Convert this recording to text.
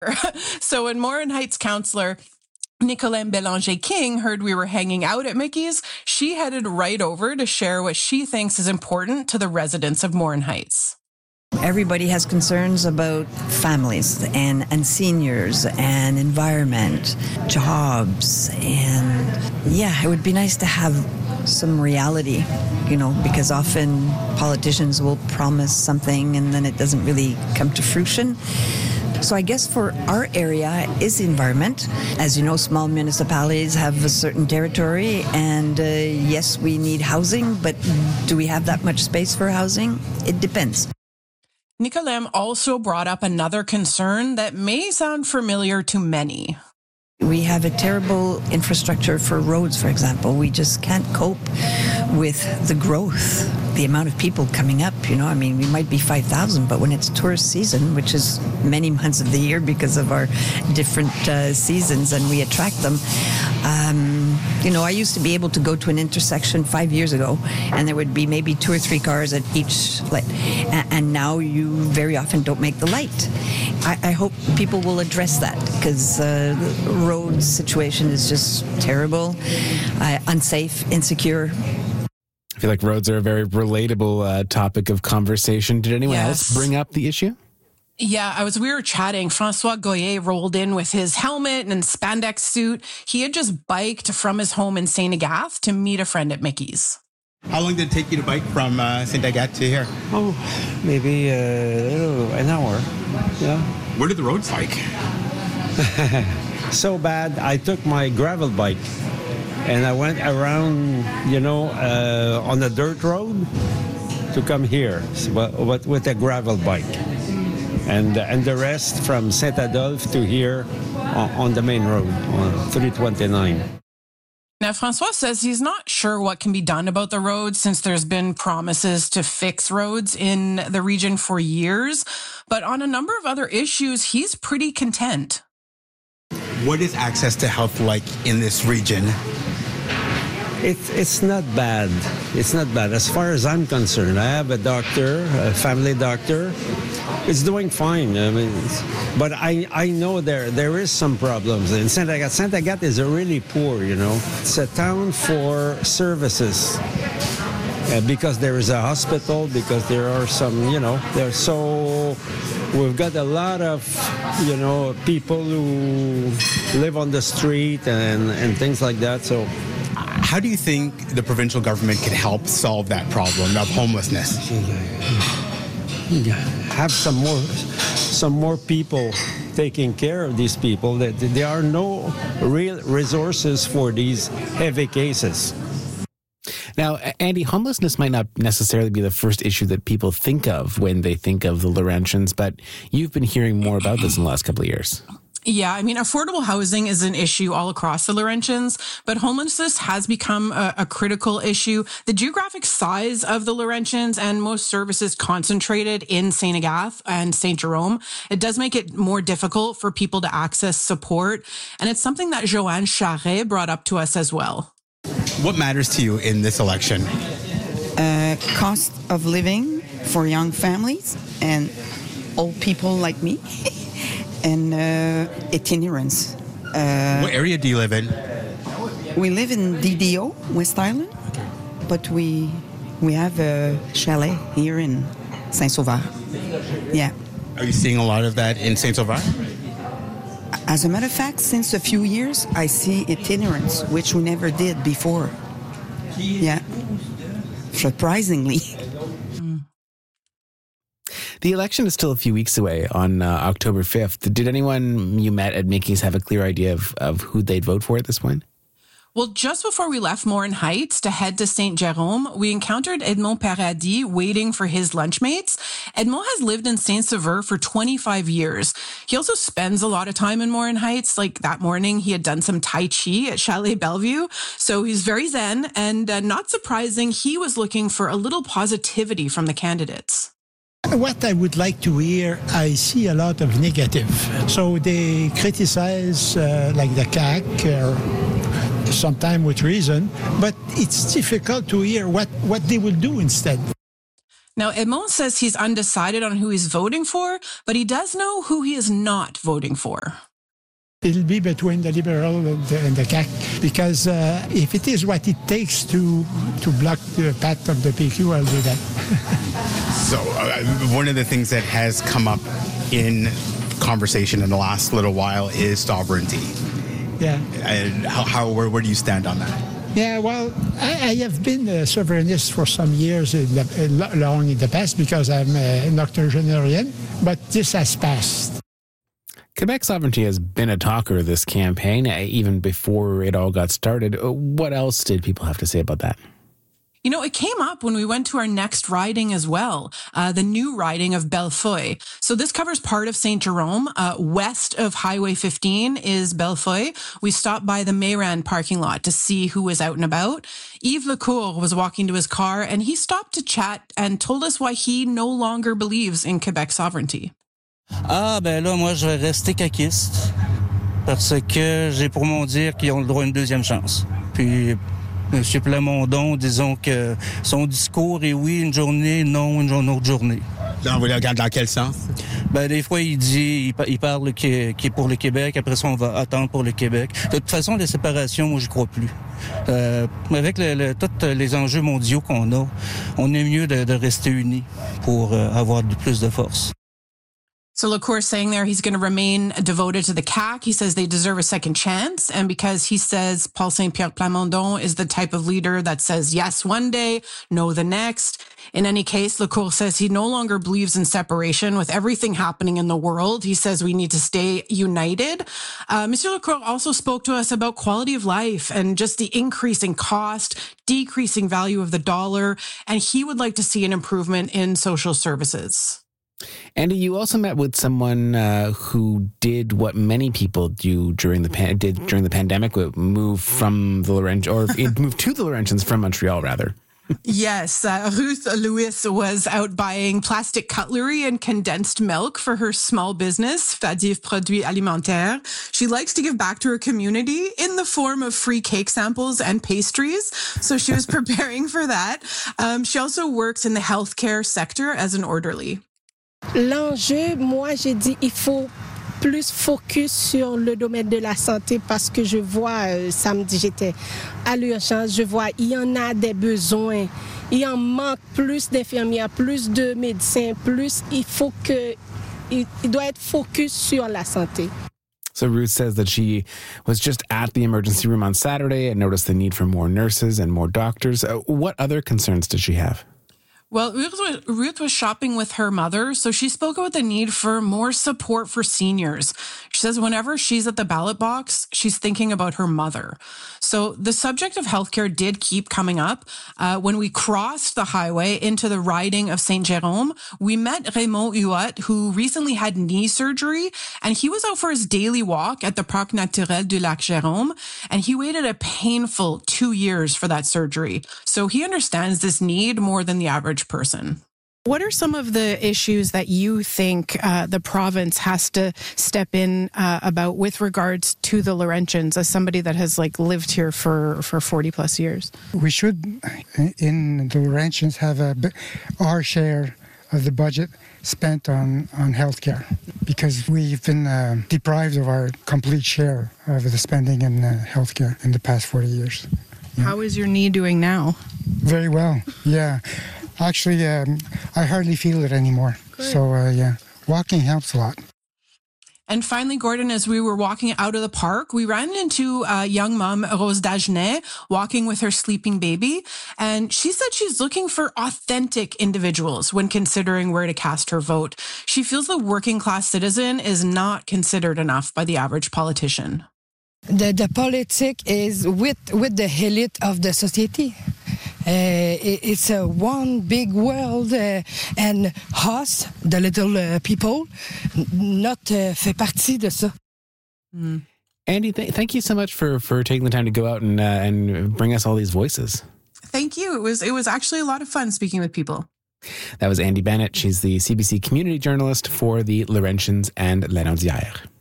So when Morin Heights councillor Nicolene Bélanger-King heard we were hanging out at Mickey's, she headed right over to share what she thinks is important to the residents of Morin Heights. Everybody has concerns about families and seniors and environment, jobs, and it would be nice to have some reality, because often politicians will promise something and then it doesn't really come to fruition. So I guess for our area is the environment. As you know, small municipalities have a certain territory, and yes, we need housing, but do we have that much space for housing? It depends. Nicolene also brought up another concern that may sound familiar to many. We have a terrible infrastructure for roads, for example. We just can't cope with the growth, the amount of people coming up. We might be 5,000, but when it's tourist season, which is many months of the year because of our different seasons, and we attract them. I used to be able to go to an intersection 5 years ago, and there would be maybe 2 or 3 cars at each light. And now you very often don't make the light. I hope people will address that, because the road situation is just terrible, unsafe, insecure. I feel like roads are a very relatable topic of conversation. Did anyone else bring up the issue? Yeah, we were chatting. François Goyer rolled in with his helmet and spandex suit. He had just biked from his home in St. Agathe to meet a friend at Mickey's. How long did it take you to bike from St. Agathe to here? Oh, maybe an hour. Yeah. What are the roads like? So bad, I took my gravel bike and I went around, on a dirt road to come here, but with a gravel bike. And the rest from Saint Adolphe to here on the main road, on 329. Now, François says he's not sure what can be done about the roads since there's been promises to fix roads in the region for years. But on a number of other issues, he's pretty content. What is access to health like in this region? It's not bad. It's not bad. As far as I'm concerned, I have a doctor, a family doctor. It's doing fine. But I know there is some problems in St. Agathe. St. Agathe is really poor, It's a town for services. Because there is a hospital, because there are some, we've got a lot of, people who live on the street and things like that. So how do you think the provincial government can help solve that problem of homelessness? Have some more people taking care of these people. There are no real resources for these heavy cases. Now, Andy, homelessness might not necessarily be the first issue that people think of when they think of the Laurentians, but you've been hearing more about this in the last couple of years. Yeah, affordable housing is an issue all across the Laurentians, but homelessness has become a critical issue. The geographic size of the Laurentians and most services concentrated in St. Agathe and St. Jerome, it does make it more difficult for people to access support. And it's something that Joanne Charret brought up to us as well. What matters to you in this election? Cost of living for young families and old people like me. And itinerance. What area do you live in? We live in DDO, West Island, but we have a chalet here in Saint-Sauveur. Yeah. Are you seeing a lot of that in Saint-Sauveur? As a matter of fact, since a few years, I see itinerance, which we never did before. Yeah. Surprisingly. The election is still a few weeks away on October 5th. Did anyone you met at Mickey's have a clear idea of who they'd vote for at this point? Well, just before we left Morin Heights to head to St. Jerome, we encountered Edmond Paradis waiting for his lunchmates. Edmond has lived in Saint-Sauveur for 25 years. He also spends a lot of time in Morin Heights. Like that morning, he had done some Tai Chi at Chalet Bellevue. So he's very zen, and not surprising, he was looking for a little positivity from the candidates. What I would like to hear, I see a lot of negative. So they criticize like the CAQ, sometimes with reason, but it's difficult to hear what they will do instead. Now, Edmond says he's undecided on who he's voting for, but he does know who he is not voting for. It'll be between the Liberal and the CAQ, because if it is what it takes to block the path of the PQ, I'll do that. So one of the things that has come up in conversation in the last little while is sovereignty. Yeah. And where do you stand on that? Yeah, well, I have been a sovereignist for some years long in the past because I'm an octogenarian, but this has passed. Quebec sovereignty has been a talker this campaign, even before it all got started. What else did people have to say about that? You know, it came up when we went to our next riding as well, the new riding of Bellefeuille. So this covers part of St. Jerome. West of Highway 15 is Bellefeuille. We stopped by the Mayran parking lot to see who was out and about. Yves Lecourt was walking to his car, and he stopped to chat and told us why he no longer believes in Quebec sovereignty. Ben là, moi, je vais rester caquiste parce que j'ai pour mon dire qu'ils ont le droit à une deuxième chance. Puis M. Plamondon, disons que son discours est oui une journée, non une autre journée. Là, on regarde dans quel sens? Ben, des fois, il parle qui est pour le Québec, après ça, on va attendre pour le Québec. De toute façon, les séparations, moi, je crois plus. Avec tous les enjeux mondiaux qu'on a, on est mieux de rester unis pour avoir plus de force. So Lecourt saying there he's going to remain devoted to the CAQ. He says they deserve a second chance. And because he says Paul Saint-Pierre Plamondon is the type of leader that says yes one day, no the next. In any case, Lecourt says he no longer believes in separation with everything happening in the world. He says we need to stay united. Monsieur Lecourt also spoke to us about quality of life and just the increasing cost, decreasing value of the dollar. And he would like to see an improvement in social services. Andy, you also met with someone who did what many people do during the pandemic, move from the Laurentians, or moved to the Laurentians from Montreal, rather. Yes, Ruth Lewis was out buying plastic cutlery and condensed milk for her small business, Fadif Produits Alimentaires. She likes to give back to her community in the form of free cake samples and pastries. So she was preparing for that. She also works in the healthcare sector as an orderly. L'enjeu, moi, j'ai dit, il faut plus focus sur le domaine de la santé parce que je vois, samedi, j'étais à l'urgence, je vois, il y en a des besoins. Il en manque plus d'infirmières, plus de médecins, plus, il doit être focus sur la santé. So Ruth says that she was just at the emergency room on Saturday and noticed the need for more nurses and more doctors. What other concerns did she have? Well, Ruth was shopping with her mother, so she spoke about the need for more support for seniors. She says whenever she's at the ballot box, she's thinking about her mother. So the subject of healthcare did keep coming up. When we crossed the highway into the riding of Saint Jérôme, we met Raymond Huot, who recently had knee surgery, and he was out for his daily walk at the Parc Naturel du Lac Jérôme, and he waited a painful 2 years for that surgery. So he understands this need more than the average person. What are some of the issues that you think the province has to step in about with regards to the Laurentians, as somebody that has lived here for 40 plus years? We should, in the Laurentians, have our share of the budget spent on healthcare, because we've been deprived of our complete share of the spending in healthcare in the past 40 years. Yeah. How is your knee doing now? Very well, yeah. Actually, I hardly feel it anymore. Good. So, yeah, walking helps a lot. And finally, Gordon, as we were walking out of the park, we ran into a young mom, Rose Dagenet, walking with her sleeping baby. And she said she's looking for authentic individuals when considering where to cast her vote. She feels the working class citizen is not considered enough by the average politician. The politic is with the elite of the society. It's a one big world, and us, the little people, not fait partie de ça. Andy, thank you so much for taking the time to go out and bring us all these voices. Thank you. It was actually a lot of fun speaking with people. That was Andy Bennett. She's the CBC community journalist for the Laurentians and L'Annoncière.